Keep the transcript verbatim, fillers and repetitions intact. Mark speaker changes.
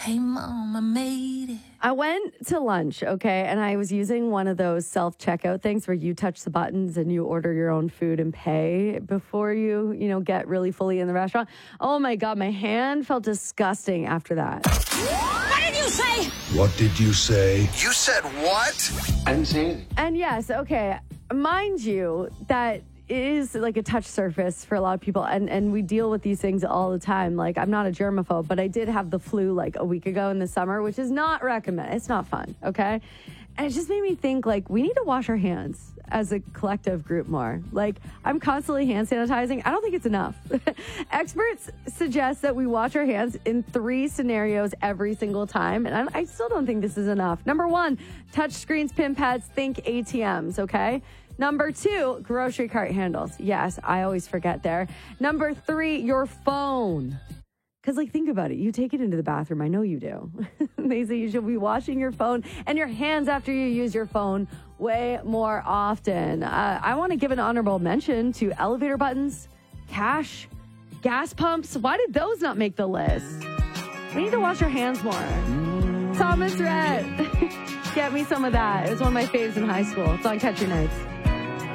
Speaker 1: Hey, mom, I made it.
Speaker 2: I went to lunch, okay, and I was using one of those self-checkout things where you touch the buttons and you order your own food and pay before you, you know, get really fully in the restaurant. Oh my God, my hand felt disgusting after that.
Speaker 1: What did you say?
Speaker 3: What did you say?
Speaker 4: You said what?
Speaker 5: I didn't say anything.
Speaker 2: And yes, okay, mind you that it is like a touch surface for a lot of people, and, and we deal with these things all the time. Like, I'm not a germaphobe, but I did have the flu like a week ago in the summer, which is not recommended. It's not fun, okay? And it just made me think, like, we need to wash our hands as a collective group more. Like, I'm constantly hand sanitizing. I don't think it's enough. Experts suggest that we wash our hands in three scenarios every single time, and I, I still don't think this is enough. Number one, touch screens, pin pads, think A T Ms, okay? Number two, grocery cart handles. Yes, I always forget there. Number three, your phone. Because, like, think about it. You take it into the bathroom. I know you do. They say you should be washing your phone and your hands after you use your phone way more often. Uh, I want to give an honorable mention to elevator buttons, cash, gas pumps. Why did those not make the list? We need to wash our hands more. Thomas Rhett. Get me some of that. It was one of my faves in high school. It's on Catch Your Nights.